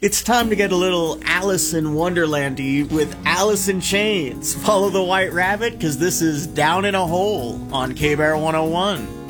It's time to get a little Alice in Wonderlandy with Alice in Chains. Follow the White Rabbit, because this is Down in a Hole on K-Bear 101.